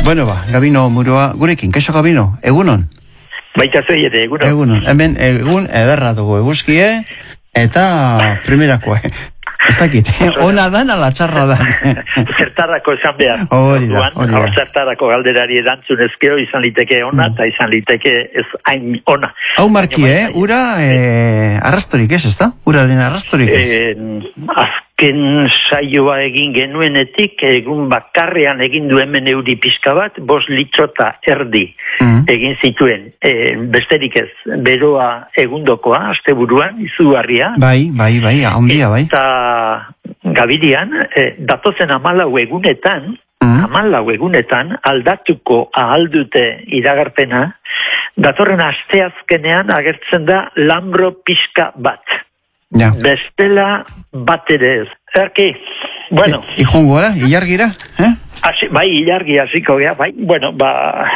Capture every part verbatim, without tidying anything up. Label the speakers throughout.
Speaker 1: Bueno, ba, Gabino Muroa, gurekin, kaixo Gabino, egunon?
Speaker 2: Baita zoi ere, egunon.
Speaker 1: Egunon, hemen egun ederra dugu eguzkie, eta primerakoa, ez dakit, ona dan ala txarra dan.
Speaker 2: Zertarako esan behar.
Speaker 1: Hori da, hori da.
Speaker 2: Zertarako galderari erantzun ezkero izan liteke ona, eta mm. izan liteke ez hain ona.
Speaker 1: Hau marki, eh? Ura eh, arrastorik ez, ez da? Uraren arrastorik ez?
Speaker 2: Eh, azken saioa egin genuenetik, egun bakarrean egin du hemen euri pixka bat, bos litrota erdi mm. egin zituen. Eh, besterik ez, beroa egundokoa, asteburuan, izugarria.
Speaker 1: Bai, bai, bai, handia, bai.
Speaker 2: Eta Gabirian, eh, datozen amalau egunetan, mm. amalau egunetan, aldatuko ahaldute iragarpena, datorren asteazkenean agertzen da lambro pixka bat.
Speaker 1: Ja.
Speaker 2: Bestela bat ere ez. Erki, bueno.
Speaker 1: I, Ijongo gara, ilargira, eh?
Speaker 2: Asi, bai, ilargi hasiko gea, bai, bueno, ba,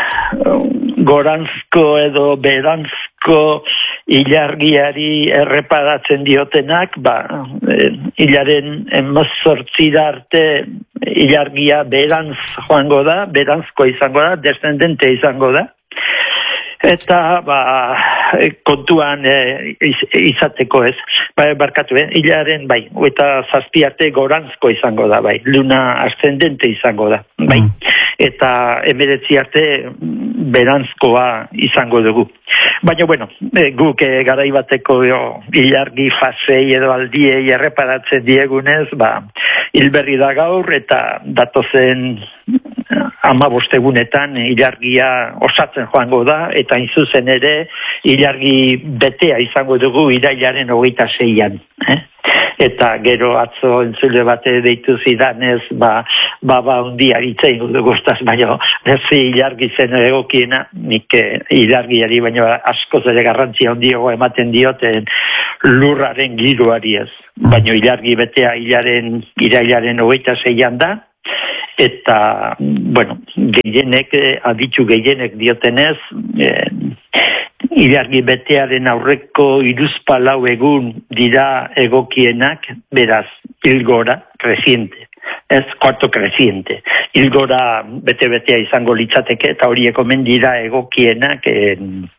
Speaker 2: goranzko edo beranzko ilargiari erreparatzen diotenak, ba, e, hilaren emezortzira arte ilargia berantz joango da, berantzko izango da, descendente izango da. Eta, ba, kontuan e, iz, izateko ez. Ba, barkatu, eh? Hilaren, bai, eta zazpi arte goranzko izango da, bai. Luna ascendente izango da, bai. Mm. Eta emeretzi arte berantzkoa izango dugu. Baina, bueno, e, guk e, garai bateko jo, ilargi fasei edo aldiei erreparatzen diegunez, ba, hilberri da gaur eta datozen hamabost egunetan ilargia osatzen joango da, eta inzuzen ere ilargi betea izango dugu irailaren hogeita seian. Eh? Eta gero atzo entzule bate deitu zidanez, ba, ba, ba, undia itzein dugu guztaz, baina nezi ilargi zen egokiena, nik ilargiari, baina askoz ere garrantzia handiago ematen dioten lurraren giroari ez. Baina ilargi betea hilaren, irailaren hogeita seian da, eta, bueno, gehienek, aditu gehienek diotenez, eh, ilargi betearen aurreko iruzpalau egun dira egokienak, beraz, hilgora, kresiente. Ez, kuarto kresiente. Hilgora bete-betea izango litzateke, eta horiek omen dira egokienak, eh,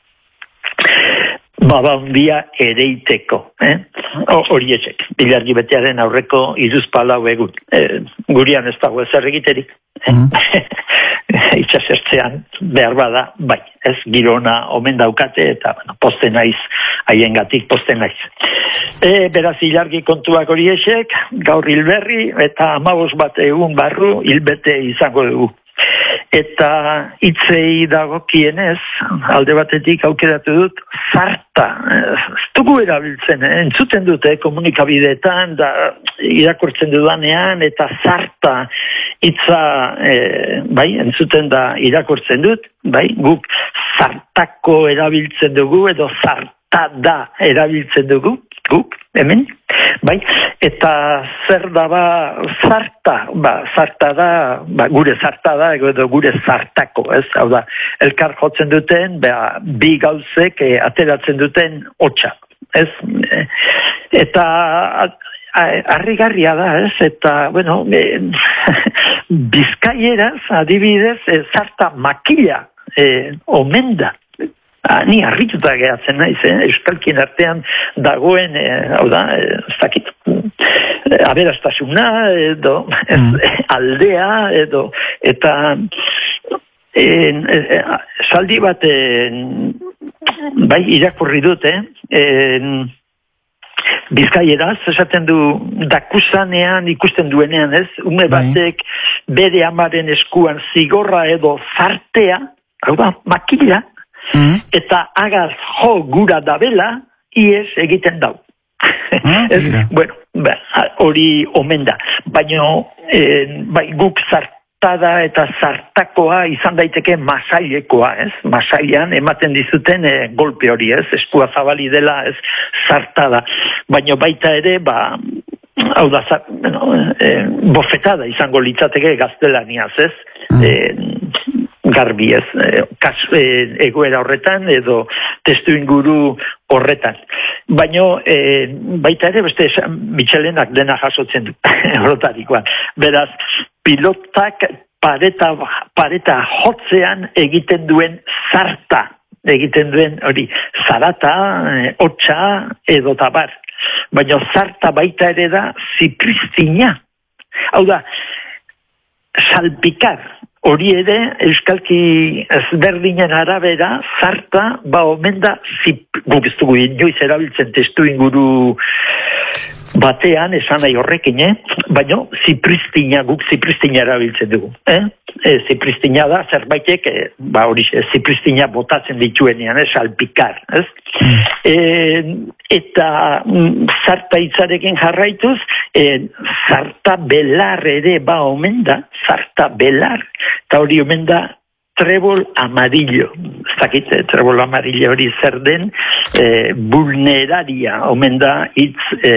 Speaker 2: baba hundia ereiteko, eh? Horietxek, ilargi betearen aurreko iruzpalau egun. E, gurian ez dago ezer egiterik. Eh? Mm. Itxasertzean behar bada, bai, ez girona omen daukate, eta bueno, posten naiz, haiengatik posten naiz. E, beraz, ilargi kontuak horiexek, gaur hilberri, eta hamabos bat egun barru hilbete izango dugu. Eta hitzei dagokienez, alde batetik aukeratu dut, zarta, ez dugu erabiltzen, eh? Entzuten dute komunikabideetan, da, irakurtzen dudanean, eta zarta hitza, eh, bai, entzuten da irakurtzen dut, bai, guk zartako erabiltzen dugu, edo zarta da erabiltzen dugu, guk, hemen, bai, eta zer da ba zarta, ba, zarta da, ba, gure zarta da, edo gure zartako, ez, hau da, elkar jotzen duten, ba, bi gauzek eh, ateratzen duten hotsa, ez, e, eta harrigarria da, ez, eta, bueno, e, bizkaieraz, adibidez, e, zarta makila, e, omen da. Ah, ni harrituta gehatzen naiz, eh? Euskalkien artean dagoen, eh, hau da, eh, ez dakit, eh, aberastasuna, edo, ez, mm. aldea, edo, eta en, eh, saldi bat, en, bai, irakurri dut, eh? En, Bizkaieraz, esaten du, dakusanean ikusten duenean, ez, ume batek bere amaren eskuan zigorra edo zartea, hau da, makila, Mm. eta agaz jo gura dabela, ies egiten dau. Mm, ez, bueno, hori omen da. Baina eh, bai, guk zartada eta zartakoa izan daiteke masailekoa, ez? Masailean ematen dizuten eh, golpe hori, ez? Eskua zabali dela, ez? Zartada. Baina baita ere, ba, hau da, zart, bueno, eh, bofetada izango litzateke gaztelaniaz, ez? Mm. Eh, garbi ez, eh, kas, eh, egoera horretan edo testu inguru horretan. Baina eh, baita ere beste Michelenak dena jasotzen du, horretarikoan. Beraz, pilotak pareta, pareta jotzean egiten duen zarta, egiten duen hori zarata, e, hotxa edo tabar. Baina zarta baita ere da zipristina. Hau da, salpikar. Hori ere, euskalki ezberdinen arabera, zarta, ba, omen da, zip, guk ez dugu inoiz erabiltzen testu inguru batean, esan nahi horrekin, eh? Baina, zipristina, guk zipristina erabiltzen dugu. Eh? E, zipristina da, zerbaitek, e, ba, hori, zipristina botatzen dituenean, eh? Salpikar, ez? E, eta mm, zarta hitzarekin jarraituz, e, zarta belar ere ba omen da, zarta belar, eta hori omen da trebol amarillo. Ez dakit, trebol amarillo hori zer den, e, vulneraria, omen da hitz e,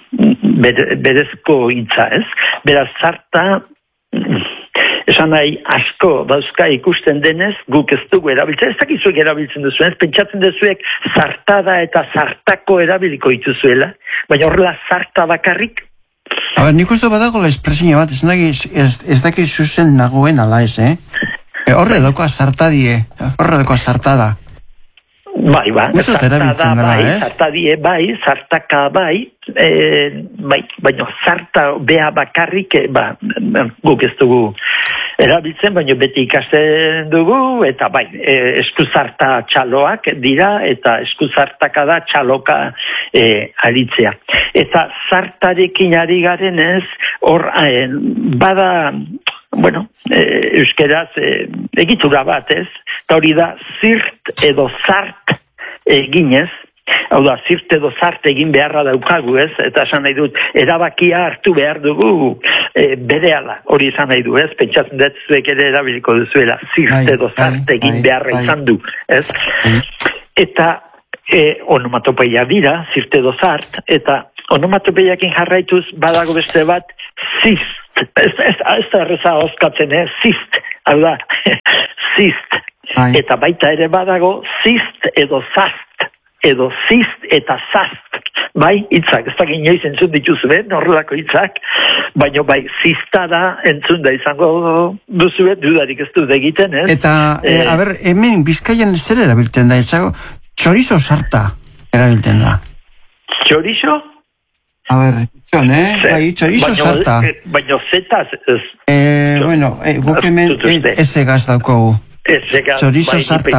Speaker 2: berezko hitza, ez? Beraz, zarta, esan nahi asko dauzka ikusten denez, guk ez dugu erabiltzen, ez dakizuek erabiltzen duzuen, ez pentsatzen duzuek zartada eta zartako erabiliko dituzuela, baina horrela zarta bakarrik.
Speaker 1: A ber, nik uste badago la espresio bat, ez, ez, ez, ez dakit zuzen nagoen ala ez, eh? E, horre dokoa zartadie, horre dokoa zartada.
Speaker 2: Bai, bai, zartada bai, zartadie bai, zartaka bai, e, bai, baina zarta bea bakarrik, e, ba, guk ez dugu erabiltzen, baina beti ikasten dugu, eta bai, e, eskuzarta txaloak dira, eta eskuzartaka da txaloka e, aritzea. Eta zartarekin ari garen ez, hor, e, bada, bueno, e, euskeraz e, egitura bat ez, eta hori da zirt edo zart eginez, hau da, zirt edo zart egin beharra daukagu ez, eta esan nahi dut, erabakia hartu behar dugu e, berehala, hori esan nahi du ez, pentsatzen dut zuek ere erabiliko duzuela, zirt edo zart egin beharra izan du, ez? Eta e, onomatopeia dira, zirt edo zart, eta onomatopeiakin jarraituz badago beste bat, zist. Ez, ez, ez da erreza oskatzen, eh? Zist, hau da, zist. Ai. Eta baita ere badago, zist edo zast, edo zist eta zast. Bai, hitzak, ez da inoiz entzun dituzue, horrelako hitzak, baina bai, zista da entzun da izango duzue, dudarik ez dut egiten, ez?
Speaker 1: Eta, eh, a ber, hemen Bizkaian zer erabiltzen da, ezago, txorizo sarta erabiltzen da.
Speaker 2: Txorizo?
Speaker 1: A ver, txon, eh? Bai, txorizo sarta.
Speaker 2: Baina zetaz...
Speaker 1: Eh, bueno, eh, guk hemen eze gaz daukogu. Txorizo sarta.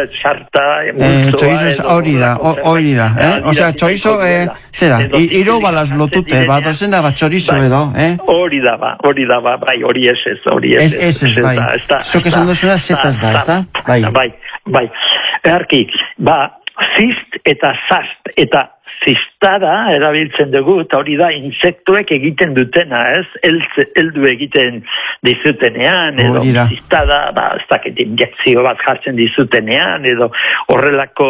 Speaker 1: Txorizo hori da, hori da, eh? Osea, txorizo, eh, zera, iro balaz lotute, bat dozena bat txorizo edo, eh?
Speaker 2: Hori da, ba, hori da, ba, bai, hori ez ez, hori ez ez.
Speaker 1: Ez ez, bai. Zok esan duzuna zetaz da, ez da?
Speaker 2: Bai, bai, bai. Erki, ba, zist eta zast, eta zistada erabiltzen dugu, eta hori da insektuek egiten dutena, ez? Eldu egiten dizutenean, edo zistada, ba, ez dakit injekzio bat jartzen dizutenean, edo horrelako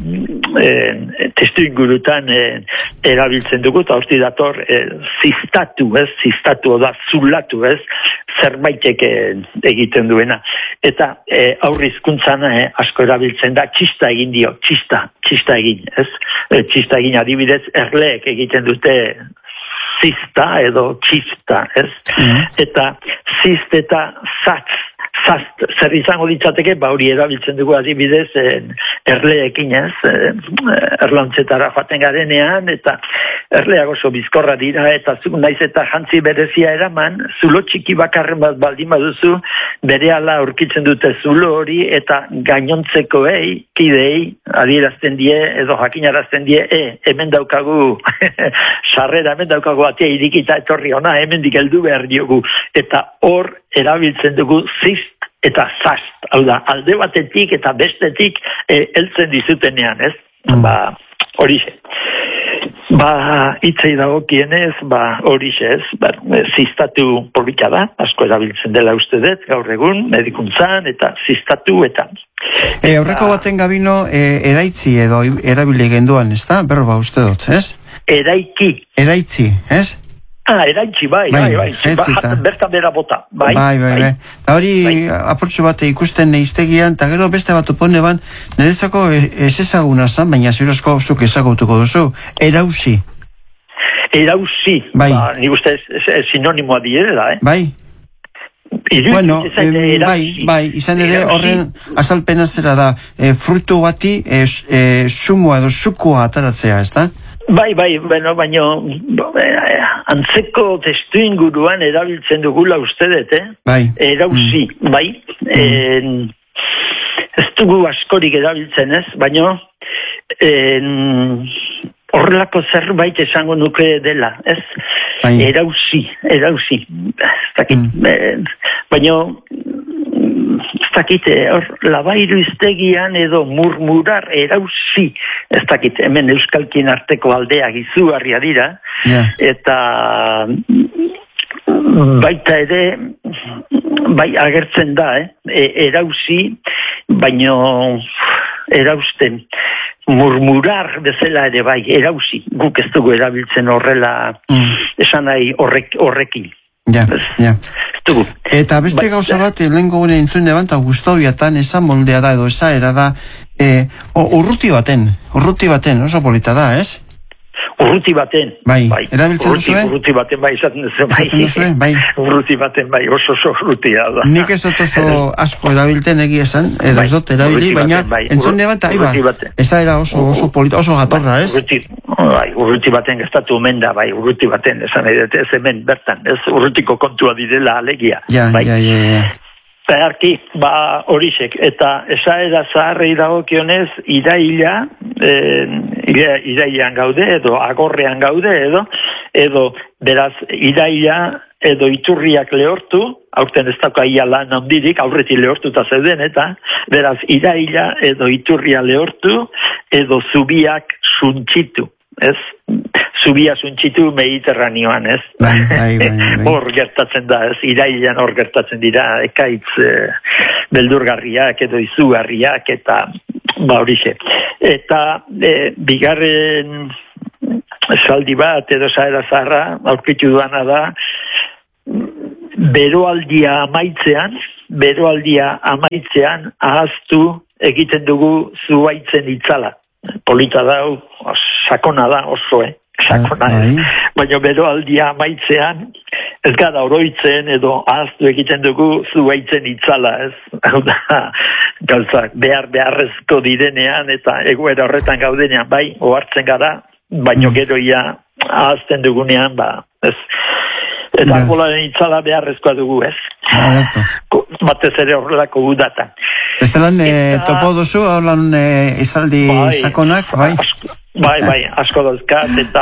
Speaker 2: eh, testu ingurutan eh, erabiltzen dugu, eta hori dator eh, zistatu, ez? Zistatu, oda zulatu, ez? Zerbaitek eh, egiten duena. Eta eh, aurrizkuntzan eh, asko erabiltzen da, txista egin dio, txista, txista egin, ez? Eh, txista egin adibidez, erleek egiten dute zista edo txista, ez? Mm-hmm. Eta zist eta zatz, zast, zer izango ditzateke, ba hori erabiltzen dugu adibidez erleekin, ez? Erlantzetara joaten garenean, eta erleak oso bizkorra dira, eta zu naiz eta jantzi berezia eraman, zulo txiki bakarren bat baldin baduzu, berehala aurkitzen dute zulo hori, eta gainontzekoei, kidei, adierazten die, edo jakinarazten die, e, hemen daukagu, sarrera, hemen daukagu atea irikita etorri ona, hemen dikeldu behar diogu, eta hor erabiltzen dugu zist eta zast, hau da, alde batetik eta bestetik e, heltzen dizutenean, ez? Mm. Ba, horixe. Ba, hitzei dagokienez, ba, horixe ez, ba, zistatu polita da, asko erabiltzen dela uste dut, gaur egun, medikuntzan, eta zistatu, eta...
Speaker 1: E, aurreko baten gabino, e, eraitzi edo erabile genduan, ez da? Berro ba uste dut, ez?
Speaker 2: Eraiki.
Speaker 1: Eraitzi, ez?
Speaker 2: Ah, eraitzi, bai, bai, bai, bai. Ba, bertan bera bota, bai.
Speaker 1: Bai, bai, bai. Eta hori, bai. Aportxo bat ikusten neiztegian, eta gero beste bat upone ban, niretzako ez ezaguna zan, baina ziurozko zuk ezagutuko duzu, erauzi.
Speaker 2: Erauzi, bai. Ba, ni uste sinonimoa direla, eh?
Speaker 1: Bai. Bueno, eh, bai, bai, izan ere horren azalpena zera da, e, frutu bati e, e, sumua edo sukua ataratzea, ez da?
Speaker 2: Bai, bai, bueno, baino antzeko testu inguruan erabiltzen dugula uste dut, eh?
Speaker 1: Bai.
Speaker 2: Erauzi, mm. bai. Mm. En, ez dugu askorik erabiltzen ez, baino en, horrelako zerbait esango nuke dela, ez? Bai. Erauzi, erauzi. Ez dakit, mm. eh, baino ez dakit, hor, labairu iztegian edo murmurar erauzi, ez dakit, hemen euskalkien arteko aldeak izugarria dira, yeah. eta baita ere, bai agertzen da, eh? E, erauzi, baino erausten, murmurar bezala ere bai, erauzi, guk ez dugu erabiltzen horrela, mm. esan nahi horrek, horrekin.
Speaker 1: Ja, ja. Eta beste ba, gauza bat, lehenko gure intzun eban, eta Gustoviatan esa moldea da, edo esa era da, e, o, urruti baten, urruti baten, oso polita da, ez?
Speaker 2: Urruti baten.
Speaker 1: Bai, bai. Erabiltzen
Speaker 2: urruti,
Speaker 1: duzue?
Speaker 2: Urruti baten, bai, esaten duzu, bai.
Speaker 1: Duzue? Bai.
Speaker 2: Urruti baten, bai, oso oso urrutia da.
Speaker 1: Nik ez dut oso asko erabilten egia esan, edo bai, ez dut erabili, baina bai. entzun eban, eta iba, esa era oso, oso polita, oso gatorra, ez?
Speaker 2: Urruti, bai, urruti baten gastatu omen da, bai, urruti baten, esan nahi dut, ez hemen, bertan, ez urrutiko kontua direla alegia.
Speaker 1: Ja, bai. ja, ja, ja.
Speaker 2: Beharki, ba, horisek, eta esaera zaharrei dagokionez, iraila, e, irailean gaude, edo agorrean gaude, edo, edo, beraz, iraila, edo iturriak lehortu, aurten ez dauka ia lan handirik, aurreti lehortuta zeuden, eta, beraz, iraila, edo iturria lehortu, edo zubiak suntxitu. Ez, zubia suntxitu Mediterraneoan, ez?
Speaker 1: Bai, bai, bai, bai.
Speaker 2: Hor gertatzen da, ez? Irailean hor gertatzen dira, ekaitz e, beldurgarriak edo izugarriak, eta ba horixe. Eta e, bigarren esaldi bat, edo saera zaharra, aurkitu duana da, beroaldia amaitzean, beroaldia amaitzean, ahaztu egiten dugu zuaitzen itzala. Polita dau, sakona da oso, eh? Sakona, eh? Baina beroaldia amaitzean, ez gara oroitzen edo ahaztu egiten dugu zuaitzen itzala, ez? Hau da, gauzak, behar beharrezko direnean eta egoera horretan gaudenean, bai, ohartzen gara, baino geroia ahazten dugunean, ba, ez? Eta arbolaren itzala beharrezkoa dugu, ez? Batez ere horrelako udatan.
Speaker 1: Bestelan, e, topo duzu, haulan e, izaldi bai, sakonak, bai?
Speaker 2: Asko, bai, bai, asko dauzkat, eta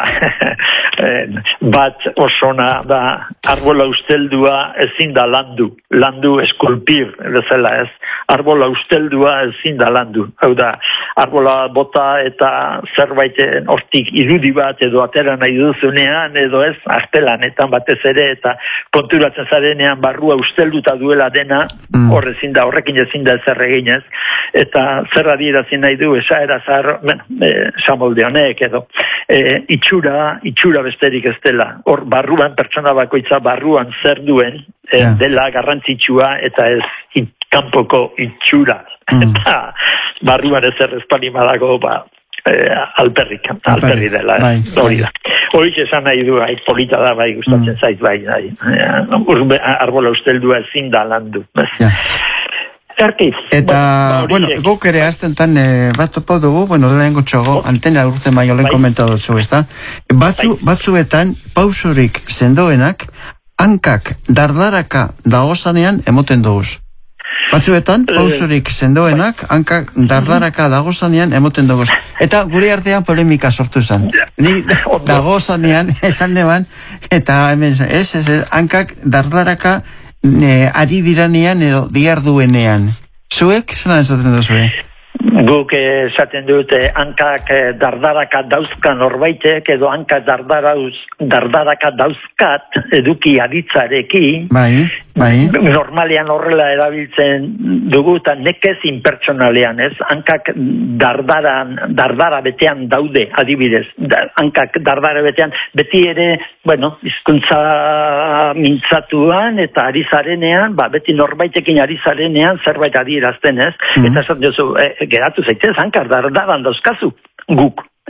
Speaker 2: bat osona da, arbola usteldua ezin da landu, landu eskulpir, bezala ez, arbola usteldua ezin da landu, hau da, arbola bota eta zerbaiten hortik irudi bat edo atera nahi duzunean, edo ez, artelanetan batez ere, eta konturatzen zarenean barrua ustelduta duela dena, mm. hor ezin da, horrekin ezin da ezer eginez, eta zer adierazin nahi du, esaera zahar, bueno, e, samolde honek, edo, e, itxura, itxura besterik ez dela, hor barruan, pertsona bakoitza barruan zer duen, e, yeah. dela garrantzitsua, eta ez it, kanpoko itxura, mm. eta barruan ez errezpalimadago, ba, e, alperrik, alperri dela, bai, hori da. Hori esan nahi du, hai, polita da, bai, gustatzen mm. zait, bai, bai, urbe, arbola usteldua ezin da landu. Yeah.
Speaker 1: Eta, bueno, guk ere aztentan e, bat topo dugu, bueno, lehen gutxogo, oh. antena urte maio lehen komentatu dutzu, ez da? Batzu, batzuetan, pausorik sendoenak, hankak dardaraka dagozanean emoten duguz. Batzuetan, pausorik sendoenak, hankak dardaraka dagozanean emoten duguz. Eta gure artean polemika sortu zen. Ni dagozanean, esan deban, eta hemen, ez, ez, hankak dardaraka Ne, ari diranean edo diarduenean. Zuek, zelan esaten duzue?
Speaker 2: Guk esaten dute hankak dardaraka dauzkan norbaitek edo hankak dardaraka dauzkat eduki aditzarekin.
Speaker 1: Bai, bai.
Speaker 2: Normalean horrela erabiltzen dugu eta nekez inpertsonalean, ez? Hankak dardaran, dardara betean daude, adibidez. Hankak dardara betean, beti ere, bueno, hizkuntza mintzatuan eta ari zarenean, ba, beti norbaitekin ari zarenean zerbait adierazten, ez? Mm-hmm. Eta esaten duzu, e, geratu zaitez, hankar dardaran dauzkazu, guk.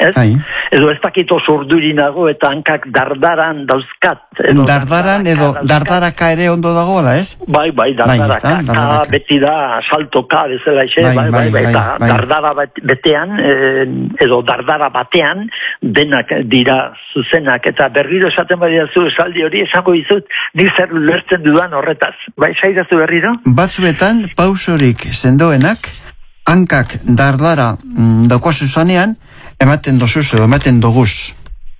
Speaker 2: ez? Ai. Edo ez dakit oso urdurinago eta hankak dardaran dauzkat.
Speaker 1: Edo dardaran edo dardaraka ere ondo dagoela, ez?
Speaker 2: Bai, bai, dardaraka. Bai, dardaraka. Beti da saltoka bezala ixe, bai, bai, bai, bai, bai, bai. Dardara betean, edo dardara batean, denak dira zuzenak. Eta berriro esaten badia zu esaldi hori, esango dizut, nik zer lertzen dudan horretaz. Bai, saidazu berriro?
Speaker 1: Batzuetan, pausorik sendoenak, hankak dardara mm, daukazu zanean, ematen dozuz edo ematen doguz.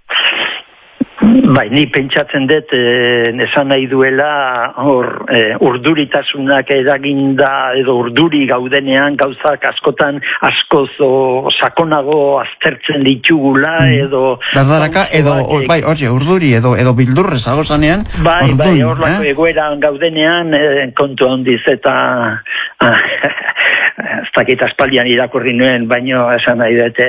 Speaker 2: Bai, ni pentsatzen dut eh, esan nahi duela hor eh, urduritasunak eraginda edo urduri gaudenean gauzak askotan askoz o, sakonago aztertzen ditugula edo...
Speaker 1: Dardaraka edo, o, bai, hori, urduri edo edo bildurrez agozanean...
Speaker 2: Bai, ordun, bai, hor lako eh? egoeran gaudenean eh, kontu handiz eta... Ah, ez dakit aspaldian irakurri nuen, baino esan nahi dut...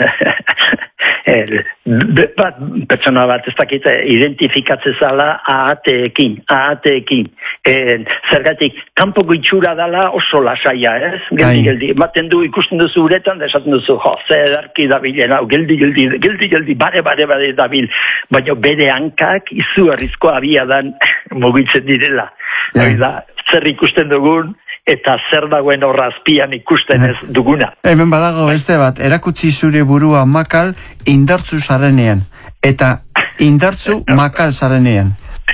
Speaker 2: El, bat, pertsona bat ez dakit identifikatzen zala ahateekin, ahateekin. E, zergatik, kanpoko itxura dala oso lasaia, ez? Geldi, geldi, maten du ikusten duzu uretan, da esaten duzu, jo, zer darki dabilen, hau, geldi, geldi, geldi, geldi, bare, bare, bare dabil. Baina bere hankak izugarrizko abiadan mugitzen direla. Hori da, zer ikusten dugun, eta zer dagoen horra azpian ikusten ez duguna.
Speaker 1: Hemen badago beste bat, erakutsi zure burua makal indartzu zarenean, eta indartzu makal zarenean.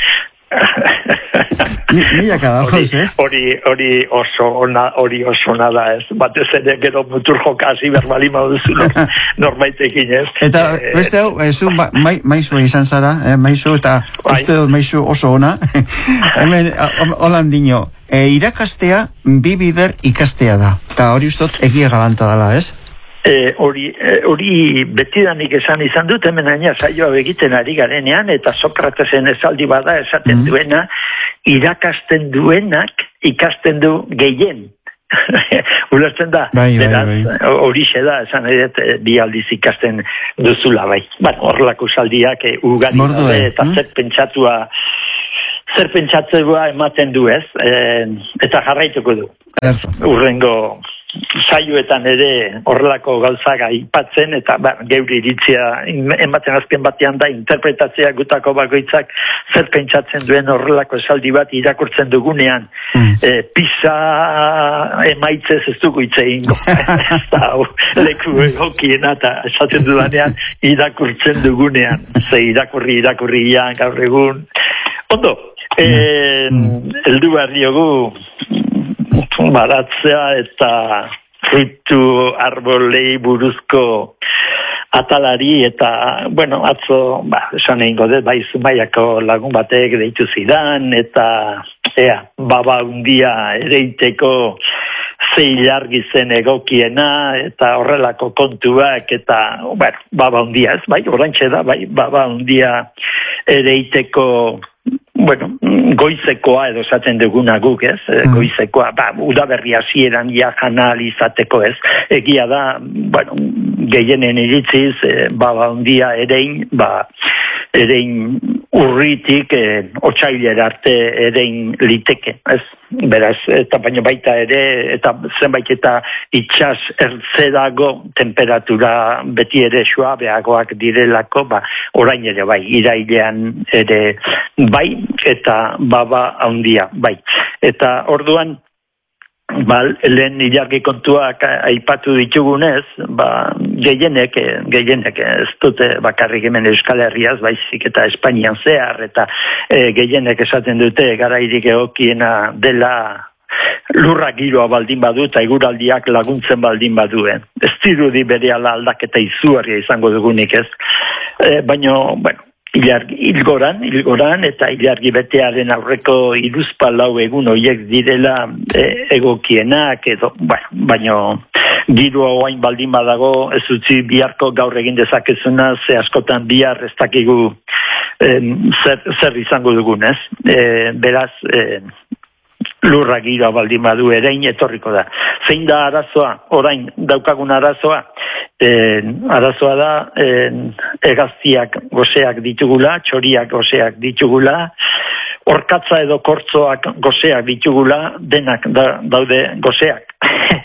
Speaker 1: Milaka da, joz, ez?
Speaker 2: Hori, hori oso ona, hori oso ona da, ez? Batez ere gero mutur jokasi berbalima duzu norbaitekin, ez?
Speaker 1: Eta beste hau, zu maizu izan zara, maizu, eta uste dut maizu oso ona. Hemen, holan dino, irakastea bi bider ikastea da. Eta hori ustot egia galanta dela, ez?
Speaker 2: Hori e, betidanik esan izan dut, hemen aina saioa egiten ari garenean, eta Sokratesen esaldi bada esaten mm. duena, irakasten duenak ikasten du gehien. Ulertzen da,
Speaker 1: bai, beraz, bai, bai.
Speaker 2: horixe da, esan edet, bi aldiz ikasten duzula, bai. Bueno, horrelako saldiak e, ugari daude, eta mm? zer pentsatua, zer pentsatzea ematen du, ez? E, eta jarraituko du.
Speaker 1: Erzo.
Speaker 2: Urrengo saioetan ere horrelako gauzak aipatzen eta ba, geuri iritzia ematen azken batean da interpretatzea gutako bakoitzak zer pentsatzen duen horrelako esaldi bat irakurtzen dugunean mm. e, pisa emaitzez ez dugu hitz egingo ez da leku egokiena eta esaten dudanean irakurtzen dugunean ze irakurri irakurri ian gaur egun ondo e, mm. eldu behar diogu baratzea eta fruitu arbolei buruzko atalari eta, bueno, atzo, ba, esan egingo dut, bai Zumaiako lagun batek deitu zidan eta, ea, baba undia ereiteko zei largi zen egokiena eta horrelako kontuak eta, bueno, baba undia ez, bai, orantxe da, bai, baba undia ereiteko bueno, goizekoa edo esaten duguna guk, ez? Mm. Goizekoa, ba, udaberri hasieran ja jana izateko, ez? Egia da, bueno, gehienen iritziz, e, baba ondia erein, ba, erein urritik, e, otsailera arte erein liteke, ez? Beraz, eta baina baita ere, eta zenbait eta itxas ertzerago temperatura beti ere suabeagoak direlako, ba, orain ere bai, irailean ere bai, eta baba handia, bai. Eta orduan, ba, lehen ilargi kontuak aipatu ditugunez, ba, gehienek, gehienek, ez dute bakarrik hemen Euskal Herriaz, baizik eta Espainian zehar, eta e, gehienek esaten dute garairik egokiena dela lurra giroa baldin badu eta eguraldiak laguntzen baldin baduen. Ez dirudi berehala aldaketa izugarria izango dugunik ez. E, baina, bueno, Ilargi, ilgoran, ilgoran, eta ilargi betearen aurreko iruzpalau egun horiek direla e, egokienak, edo, bueno, baino giroa oain baldin badago, ez utzi biharko gaur egin dezakezuna, ze askotan bihar ez dakigu e, zer, zer izango dugun, ez? E, beraz, e, lurra gira baldin badu erein etorriko da. Zein da arazoa, orain daukagun arazoa, e, arazoa da e, egaztiak goseak ditugula, txoriak goseak ditugula, orkatza edo kortzoak goseak ditugula, denak da, daude goseak.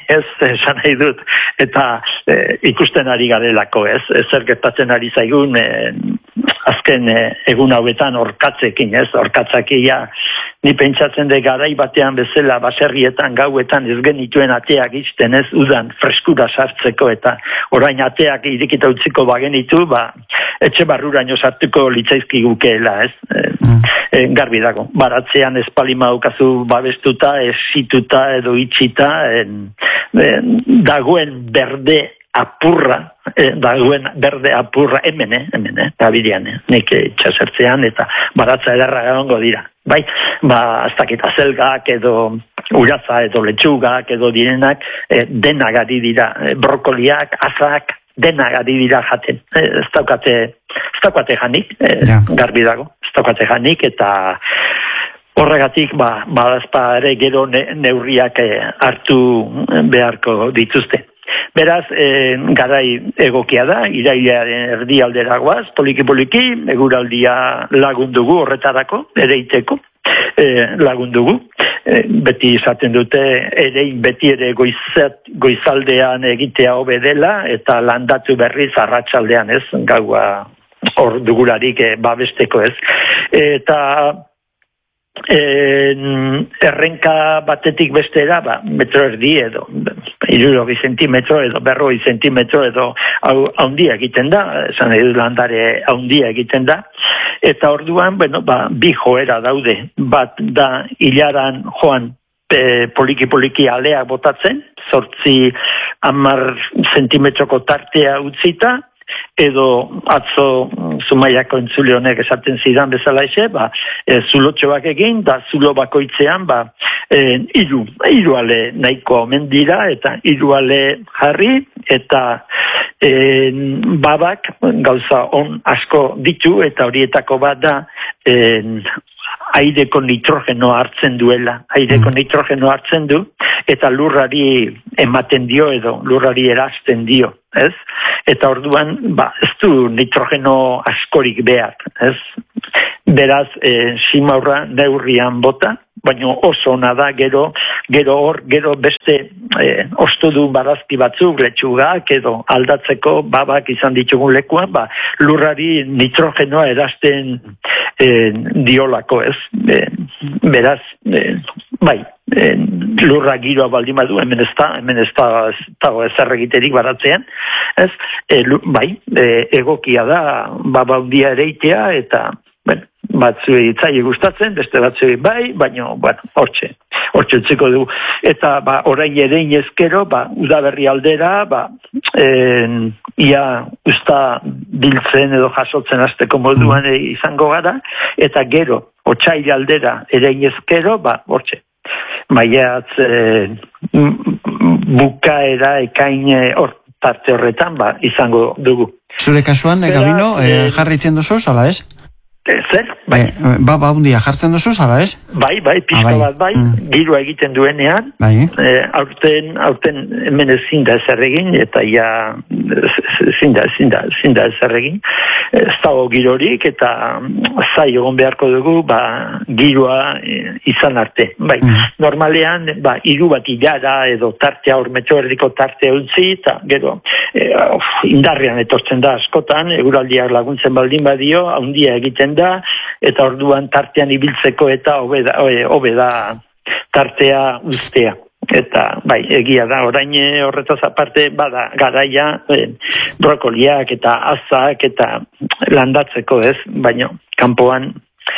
Speaker 2: ez, esan nahi dut, eta e, ikusten ari garelako, ez, zer gertatzen ari zaigun, e, azken e, egun hauetan orkatzekin, ez, orkatzakia, ni pentsatzen de garai batean bezala, baserrietan, gauetan, ez genituen ateak izten, ez, udan, freskura sartzeko, eta orain ateak irikita utziko bagenitu, ba, etxe barruraino sartuko litzaizki gukeela, ez, e, e, garbi dago, baratzean espalima daukazu babestuta, esituta edo itxita, en, en, dagoen berde apurra, eh, dagoen berde apurra hemen, eh, hemen, eh, tabidean, eh, nik itxasertzean eta baratza ederra egongo dira. Bai, ba, ez dakit azelgak edo uraza edo letxugak edo direnak eh, denak ari dira, eh, brokoliak, azak, denak ari dira jaten. Eh, ez daukate, ez daukate janik, eh, ja. Garbi dago, ez daukate janik eta horregatik, ba, badazpa ere gero ne, neurriak eh, hartu beharko dituzte. Beraz, eh, garai egokia da, irailaren erdialdera goaz, poliki-poliki, eguraldia lagundugu horretarako, ereiteko, eh, lagundugu. Eh, beti izaten dute, erein beti ere goizat, goizaldean egitea hobe dela, eta landatu berriz arratsaldean ez, gaua hor dugularik eh, babesteko ez. Eta En, errenka batetik bestera, ba, metro erdi edo, hirurogei zentimetro edo berroi zentimetro edo haundia egiten da, esan edo landare haundia egiten da, eta orduan, bueno, ba, bi joera daude, bat da hilaran joan e, poliki-poliki aleak botatzen, zortzi hamar zentimetroko tartea utzita, edo atzo Zumaiako entzule honek esaten zidan bezala ise, ba, e, zulotxoak egin, da zulo bakoitzean, ba, e, iru, iru ale nahiko omen dira, eta iru ale jarri, eta e, babak gauza on asko ditu, eta horietako bat da, e, aireko nitrogeno hartzen duela, aireko nitrogeno hartzen du, eta lurrari ematen dio edo lurrari erazten dio, ez? Eta orduan, ba, ez du nitrogeno askorik behar, ez? Beraz, e, simaurra neurrian bota, baina oso ona da gero, gero hor, gero beste e, ostudu barazki batzuk, letxugak edo aldatzeko babak izan ditugun lekuan, ba, lurrari nitrogenoa erazten e, diolako, ez? E, beraz, e, bai, e, lurra giroa baldin badu, hemen ez da, hemen ez da, ez dago ezer egiterik baratzean, ez? E, bai, e, egokia da, baba hundia ereitea, eta, bueno, batzuei itzai gustatzen, beste batzuei bai, baina, bueno, hortxe, hortxe utziko du. Eta, ba, orain ere inezkero, ba, udaberri aldera, ba, en, ia usta biltzen edo jasotzen hasteko moduan izango gara, eta gero, otsail aldera ere inezkero, ba, hortxe. Maiatz, eh, bukaera, ekain, hor, parte horretan, ba, izango dugu.
Speaker 1: Zure kasuan, Gabino, eh, jarritzen duzu, ala ez?
Speaker 2: Zer?
Speaker 1: Bai. Ba, ba, hundia jartzen duzu, ala ez?
Speaker 2: Bai, bai, pixka ah, bai. bat bai, mm. Giroa egiten duenean,
Speaker 1: bai.
Speaker 2: e, aurten, aurten hemen ezin da ezer egin, eta ja, ezin da, ezin da, ezin da ezer egin, ez dago girorik, eta zai egon beharko dugu, ba, giroa e, izan arte. Bai, mm. normalean, ba, hiru bat ilara, edo tartea, hor metro erdiko tartea utzi, eta gero, e, of, indarrean etortzen da askotan, eguraldiak laguntzen baldin badio, haundia egiten da, eta orduan tartean ibiltzeko eta hobeda, hobeda tartea ustea. Eta, bai, egia da, orain horretaz aparte, bada, garaia, eh, brokoliak eta azak eta landatzeko ez, baina kanpoan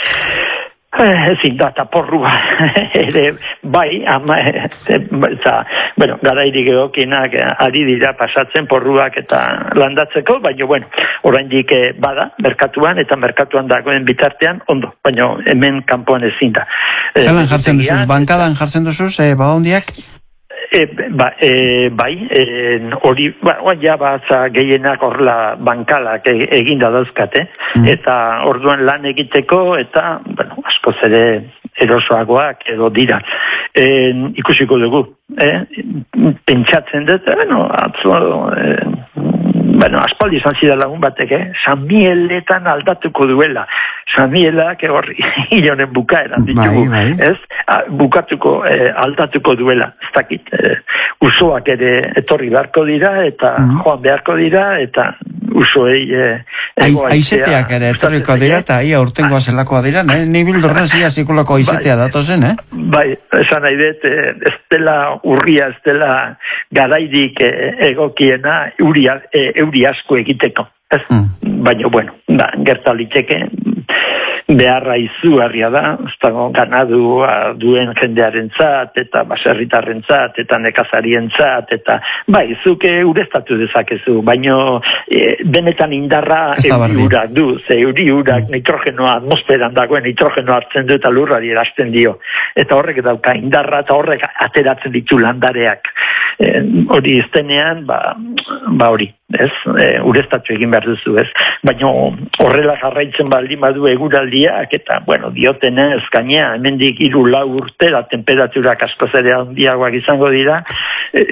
Speaker 2: Eh, ezin da, eta porrua, ere, bai, ama, eta, bueno, garairik egokinak ari dira pasatzen porruak eta landatzeko, baina, bueno, oraindik bada, merkatuan, eta merkatuan dagoen bitartean, ondo, baina hemen kanpoan ezin da.
Speaker 1: Zelan jartzen duzuz, bankadan jartzen duzuz, eh, ba hondiak?
Speaker 2: E, ba, e, bai, hori, e, ba, ja batza gehienak horla bankalak e, eginda dauzkate, mm. eta orduan lan egiteko, eta, bueno, askoz ere erosoagoak edo dira. E, ikusiko dugu, eh? Pentsatzen dut, bueno, atzo, e, bueno, aspaldi izan zida lagun batek, eh? San Mieletan aldatuko duela. San Mielak horri hilonen bukaeran ditugu,
Speaker 1: bai, bai.
Speaker 2: ez? Bukatuko, eh, aldatuko duela, ez dakit. Eh, usoak ere etorri beharko dira, eta mm-hmm. joan beharko dira, eta usoei eh,
Speaker 1: aizeteak ere etorriko dira, eta ia urtengoa zelakoa dira, eh? Ni bildurren zia zikulako aizetea bai, datozen, eh?
Speaker 2: Bai, esan nahi dut, eh, ez dela urria, ez dela garaidik eh, egokiena uri, eh, euri asko egiteko, ez? Mm. Baina, bueno, da, gertaliteke, beharra izugarria da, ez dago ganadua duen jendearen zat, eta baserritarren zat, eta nekazarien zat, eta bai, zuke ureztatu dezakezu, baino e, benetan indarra euri urak du, ze euri urak mm. nitrogenoa, atmosferan dagoen nitrogenoa hartzen du eta lurrari erasten dio, eta horrek dauka indarra, eta horrek ateratzen ditu landareak, e, hori iztenean, ba, ba hori, ez, e, ureztatu egin behar duzu, ez, baino horrela jarraitzen baldin badu eguraldi eta, bueno, diotenez, gainea, hemendik hiru lau urte, da temperaturak askoz ere handiagoak izango dira, e,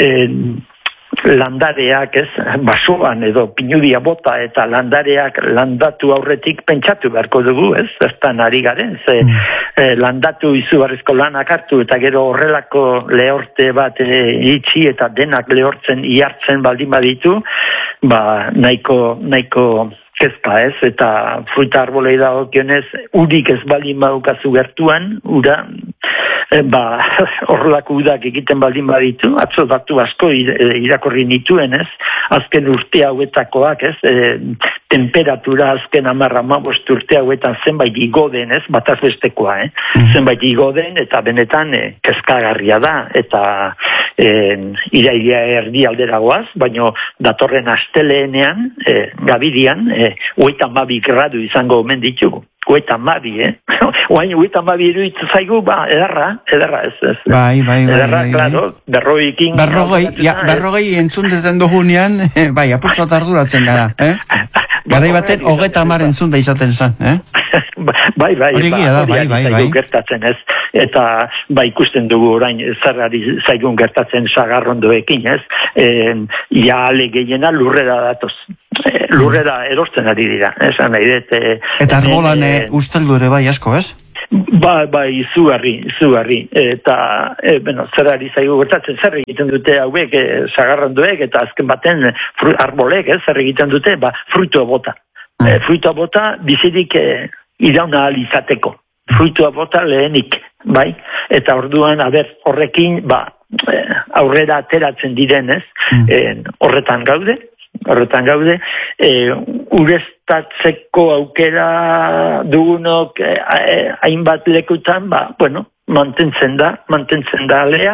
Speaker 2: e, landareak, ez, basoan edo pinudia bota eta landareak landatu aurretik pentsatu beharko dugu, ez, zertan ari garen, ze mm. e, landatu izugarrizko lanak hartu eta gero horrelako lehorte bat e, itxi eta denak lehortzen ihartzen baldin baditu, ba, nahiko, nahiko kezka, ez, eta fruita arbolei dagokionez, urik ez baldin badukazu gertuan, ura, e, ba, horrelako udak egiten baldin baditu, atzo datu asko irakorri nituen, ez, azken urte hauetakoak, ez, e, temperatura azken amarra mabost urte hauetan zenbait igoden, ez, bataz bestekoa, eh? Mm. Zenbait igoden, eta benetan e, kezkagarria da, eta e, iraia erdi alderagoaz, baino datorren asteleenean, e, gabidian, e, oita mabi gradu izango omen ditugu. Oita mabi, eh? Oain, oita mabi iruditu zaigu, ba, edarra, edarra ez, ez.
Speaker 1: Bai, bai, bai.
Speaker 2: Edarra,
Speaker 1: bai,
Speaker 2: klaro, berroikin.
Speaker 1: Berrogei, ja, berrogei entzun dezen dugunean, bai, apurtzat arduratzen gara, eh? Garai baten, hogeta amar entzun da izaten zen, eh?
Speaker 2: Bai, bai,
Speaker 1: hori
Speaker 2: ba,
Speaker 1: da, bai, bai, bai.
Speaker 2: Gertatzen ez, eta ba, ikusten dugu orain zerrari zaigun gertatzen sagarrondoekin, ez? E, ja ale gehiena lurrera datoz. E, lurrera erortzen ari dira, esan nahi dut. E,
Speaker 1: eta arbolan e, usteldu ere bai asko, ez?
Speaker 2: Ba, bai, izugarri, izugarri, eta, e, bueno, zerari zaigu gertatzen, zer egiten dute hauek, e, sagarrondoek, eta azken baten fru, arbolek, ez, zer egiten dute, ba, fruitua bota. Mm. E, fruitua bota, bizirik e, irauna alizateko. Fruitua bota lehenik, bai? Eta orduan, aber, horrekin, ba, e, aurrera ateratzen direnez, mm. e, horretan gaude, horretan gaude, e, ureztatzeko aukera dugunok e, hainbat lekutan, ba, bueno, mantentzen da, mantentzen da alea,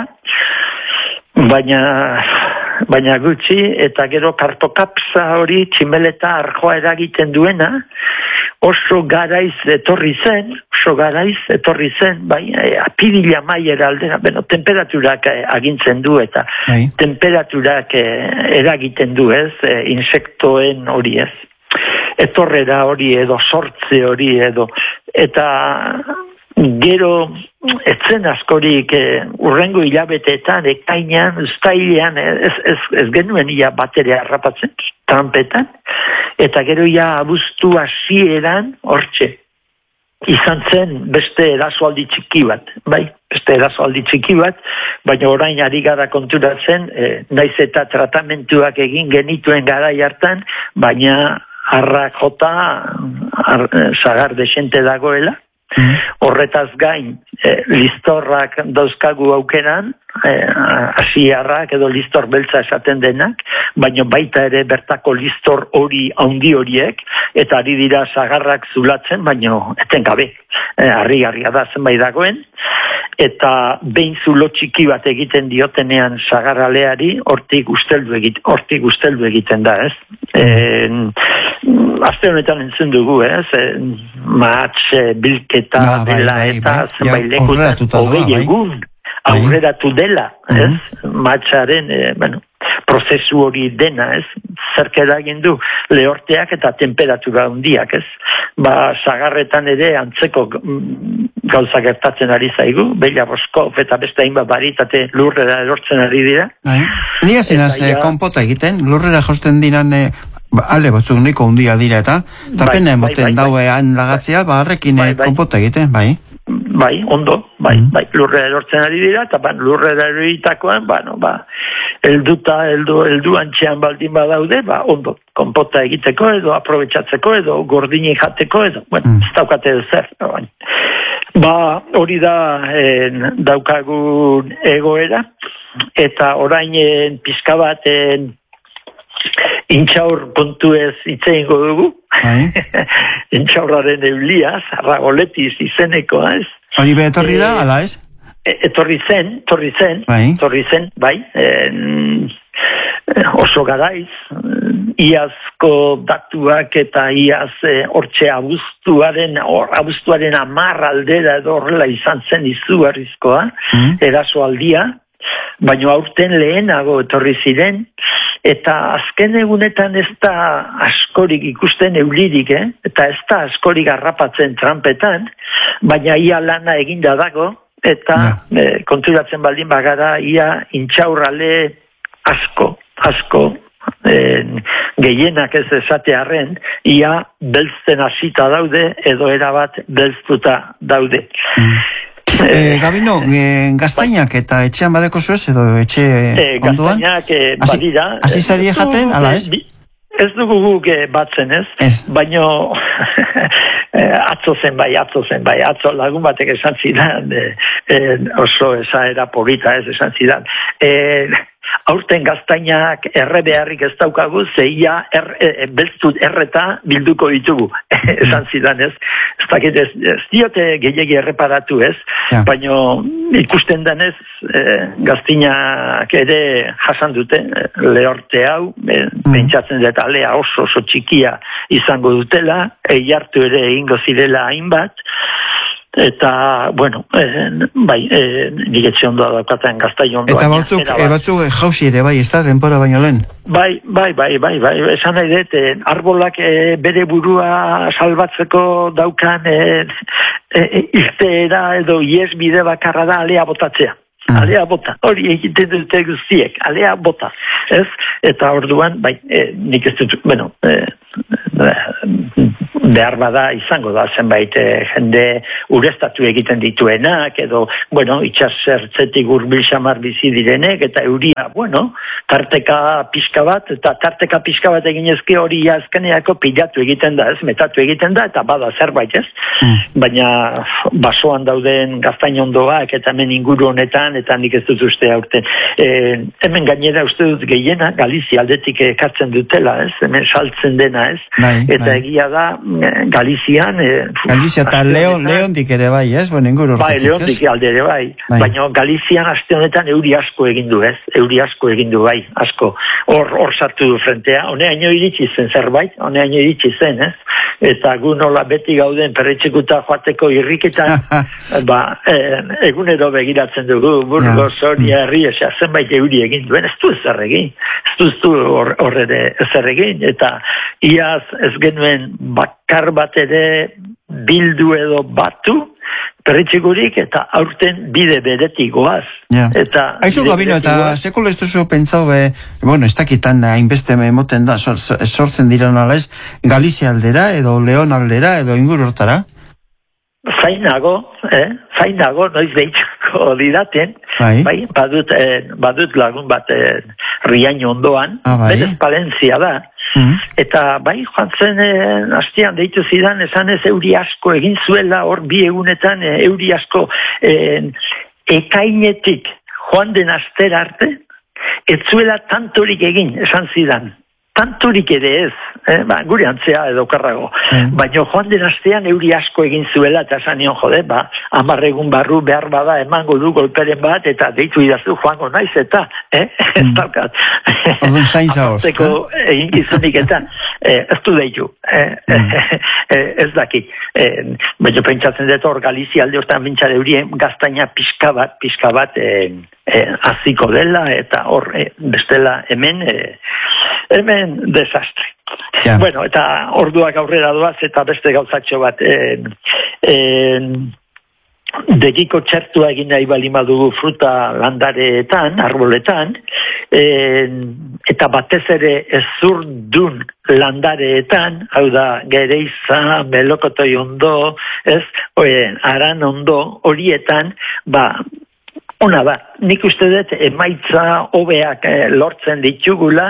Speaker 2: baina, baina gutxi, eta gero kartokapsa hori tximeleta arjoa eragiten duena, oso garaiz etorri zen, oso garaiz etorri zen, bai, e, apirila maiera aldera, bueno, temperaturak e, agintzen du, eta Ai. temperaturak e, eragiten du, ez, e, insektoen hori, ez. Etorrera hori edo, sortze hori edo, eta gero etzen askorik e, urrengo hilabeteetan, ekainean, ustailean, ez, ez, ez genuen ia baterea harrapatzen, trampetan, eta gero ia abuztu hasieran hortxe. Izan zen beste erasoaldi txiki bat, bai, beste erasoaldi txiki bat, baina orain ari gara konturatzen, e, naiz eta tratamentuak egin genituen garai hartan, baina harrak jota, ar, sagar desente dagoela, mm. horretaz gain, e, listorrak dauzkagu aukeran, hasiarrak e, edo listor beltza esaten denak, baina baita ere bertako listor hori handi horiek, eta ari dira sagarrak zulatzen, baina etengabe, e, harrigarria da zenbait dagoen, eta behin zulo txiki bat egiten diotenean sagarraleari, hortik usteldu egiten, hortik usteldu egiten da, ez? E, Aste honetan entzun dugu, ez? E, Matx, bilketa, no, bai, dela, bai, eta bai, zenbait ja, lekutan, hogei egun, aurreratu dela, ez? Mm-hmm. Matxaren, e, bueno, prozesu hori dena, ez? Zerk eragin du lehorteak eta temperatura handiak, ez? Ba, sagarretan ere antzeko gauza gertatzen ari zaigu, Bella Boskov eta beste hainbat baritate lurrera erortzen ari dira.
Speaker 1: Nia zinaz, ja, konpota egiten, lurrera josten dinan, e, ba, ale batzuk niko hundia dira eta, eta bai, pena emoten bai, bai, dauean lagatzea, ba, harrekin bai, bai. konpota egiten, bai.
Speaker 2: Bai, ondo, bai, mm. bai, lurre erortzen ari dira, eta ba, lurre eroritakoan, bueno, ba, elduta, eldu, eldu antxean baldin badaude, ba, ondo, konpota egiteko edo, aprobetsatzeko edo, gordini jateko edo, bueno, mm. ez daukate zer, no, ba, hori da en, daukagun egoera, eta orain pizka baten intxaur kontuez itzeingo dugu. Intxaurraren eulia, zarragoletiz izenekoa, ez?
Speaker 1: Hori be etorri da, ala ez?
Speaker 2: Etorri zen, etorri zen, etorri zen, bai, en, oso garaiz, iazko datuak eta iaz hortxe abuztuaren, or, abuztuaren amar aldera edo horrela izan zen izugarrizkoa, mm. eraso aldia, baina aurten lehenago etorri ziren, eta azken egunetan ez da askorik ikusten eulirik, eh? Eta ez da askorik harrapatzen trampetan, baina ia lana eginda dago, eta yeah. eh, konturatzen baldin bagara, ia intxaurrale asko, asko, eh, gehienak ez esatearren, ia belzten hasita daude, edo erabat belztuta daude. Mm.
Speaker 1: Eh, Gabino, eh, gaztainak eta etxean badeko zuez edo etxe
Speaker 2: eh, onduan? Gaztainak eh, badira.
Speaker 1: Hasi zari jaten, ala ez?
Speaker 2: Ez dugu guk batzen ez, ez. Baina atzo zen bai, atzo zen bai, atzo lagun batek esan zidan, eh, eh, oso esaera polita ez esan zidan. Eh, aurten gaztainak erre beharrik ez daukagu, zeia er, e, beltzut erreta bilduko ditugu, esan zidan ez. Ez dakit ez, ez diote gehiagi erreparatu ez, ja. Baina ikusten denez e, gaztinak ere jasan dute, lehorte hau, e, mm. pentsatzen dut alea oso oso txikia izango dutela, eiartu ere egingo zirela hainbat, eta, bueno, eh, bai, eh, niretxe ondoa daukaten gaztai ondoa.
Speaker 1: Eta batzuk, e, batzuk jauzi ere, bai, ez da, denpora baino lehen?
Speaker 2: Bai, bai, bai, bai, bai, esan nahi dut, eh, arbolak eh, bere burua salbatzeko daukan eh, eh, irteera edo ies bide bakarra da alea botatzea. Mm. Alea bota, hori egiten dute guztiek, alea bota, ez? Eta orduan, bai, eh, nik ez dut, bueno, eh, behar bada izango da zenbait eh, jende ureztatu egiten dituenak edo, bueno, itxasertzetik hurbil xamar bizi direnek eta euria, bueno, tarteka pixka bat eta tarteka pixka bat eginezke hori azkeneako pilatu egiten da, ez, metatu egiten da eta bada zerbait, ez? Mm. Baina basoan dauden gaztain ondoak eta hemen inguru honetan eta nik ez dut uste aurten. E, hemen gainera uste dut gehiena Galizia aldetik ekartzen dutela, ez? Hemen saltzen dena, ez? Bai, eta bai. Egia da Galizian... Eh,
Speaker 1: Galizia eta Leon, Leondik ere bai, ez? Bueno, inguru
Speaker 2: bai, Leondik alde ere bai. bai. Baina Galizian aste honetan euri asko egindu, ez? Euri asko egindu, bai, asko. Hor, hor sartu du frentea. Honeaino iritsi zen zerbait, honeaino iritsi zen, ez? Eta gu nola beti gauden perretxekuta joateko irriketan, ba, eh, egunero begiratzen dugu, Burgos, Soria, herri, esa, zenbait euri egin duen, ez du ezer egin, ez du ez du horre ezer egin, eta iaz ez genuen bakar bat ere bildu edo batu, perritxikurik eta aurten bide beretik goaz.
Speaker 1: Yeah. Eta Aizu, Gabino, eta sekulo ez duzu pentsau, be, bueno, ez dakitan hainbeste emoten da, sortzen dira nola ez, Galizia aldera, edo Leon aldera, edo inguru hortara?
Speaker 2: Zainago, eh? Zainago, noiz behitxako didaten, bai, bai badut, eh, badut lagun bat eh, Riaino ondoan, ah, bai. Berez Palentzia da, mm. eta bai, joan zen, eh, hastian deitu zidan, esan ez euri asko egin zuela, hor bi egunetan eh, euri asko eh, ekainetik joan den astera arte, ez zuela tantorik egin, esan zidan. Tanturik ere ez, eh? ba, gure antzea edo karrago. Mm. Baina joan den astean euri asko egin zuela eta esan nion jode, ba, amarregun barru behar bada emango du golperen bat eta deitu idazu joango naiz eta, eh? Mm. ez daukat.
Speaker 1: Orduan zain zaoz.
Speaker 2: Aposteko egin gizunik eta eh, ez du deitu. Eh? Mm. ez daki. Eh, baina pentsatzen dut hor Galizia alde hortan bintxar eurien gaztaina pixka bat, pixka bat eh, eh, aziko dela eta hor eh, bestela hemen eh, hemen desastre. Yeah. Bueno, eta orduak aurrera doaz eta beste gauzatxo bat. Eh, eh, begiko txertua egin nahi balima dugu fruta landareetan, arboletan, e, eta batez ere ezurdun landareetan, hau da, gereiza, melokotoi ondo, ez, oe, aran ondo, horietan, ba, ona da, nik uste dut emaitza hobeak eh, lortzen ditugula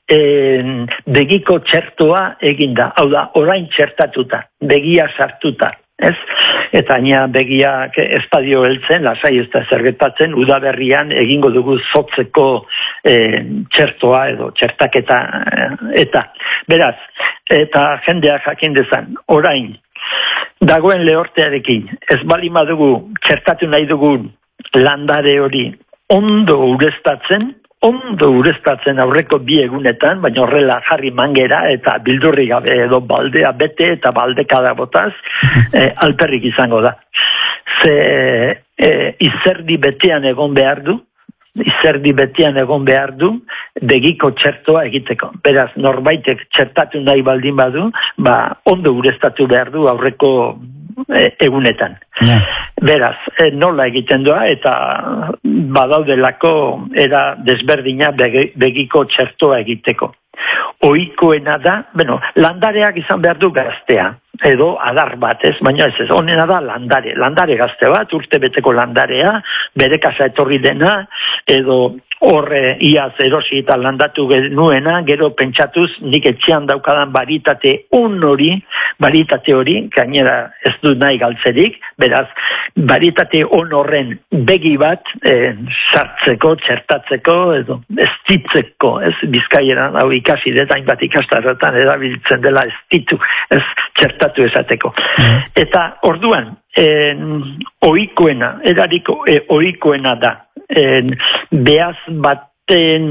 Speaker 2: eh, begiko txertoa eginda. Hau da, orain txertatuta, begia sartuta. Ez? Eta aina begiak espadio heltzen, lasai ez da zergetatzen, udaberrian egingo dugu zotzeko eh, txertoa edo txertaketa eh, eta. Beraz, eta jendeak jakin dezan, orain, dagoen lehortearekin, ez bali madugu txertatu nahi dugun landare hori ondo ureztatzen, ondo ureztatzen aurreko bi egunetan, baina horrela jarri mangera eta bildurri gabe edo baldea bete eta baldekada botaz, eh, alperrik izango da. Ze eh, izerdi betean egon behar du, izerdi betean egon behar du, begiko txertoa egiteko. Beraz, norbaitek txertatu nahi baldin badu, ba, ondo ureztatu behar du aurreko egunetan. Yeah. Beraz, e, nola egiten doa eta badaudelako era desberdina begiko txertoa egiteko. Ohikoena da, bueno, landareak izan behar du gaztea, edo adar bat, ez, baina ez ez, onena da landare, landare gazte bat, urte beteko landarea, bere kasa etorri dena, edo horre iaz erosi eta landatu genuena, gero pentsatuz nik etxean daukadan baritate un hori, baritate hori, gainera ez du nahi galtzerik, beraz, baritate on horren begi bat eh, sartzeko, txertatzeko, edo estitzeko, ez, bizkaieran hau ikasi dut, hainbat ikastarretan erabiltzen dela estitu, ez, txertatu esateko. Eta orduan, eh, ohikoena, erariko eh, ohikoena da, eh, behaz baten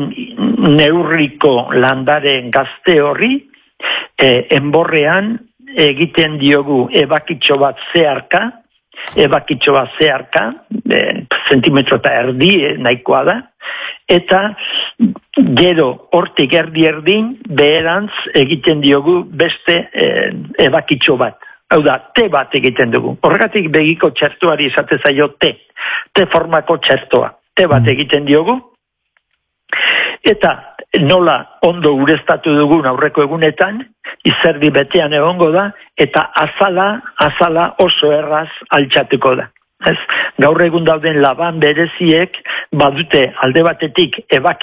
Speaker 2: neurriko landaren gazte horri, eh, enborrean egiten diogu ebakitxo bat zeharka, ebakitxo bat zeharka, eh, zentimetro eta erdi eh, nahikoa da, eta gero hortik erdi erdin beherantz egiten diogu beste eh, ebakitxo bat. Hau da, te bat egiten dugu. Horregatik begiko txertuari esate zaio te, te formako txertoa. Te bat egiten diogu, eta nola ondo ureztatu dugun aurreko egunetan, izerdi betean egongo da, eta azala, azala oso erraz altxatuko da. Ez? Gaur egun dauden laban bereziek badute alde batetik ebak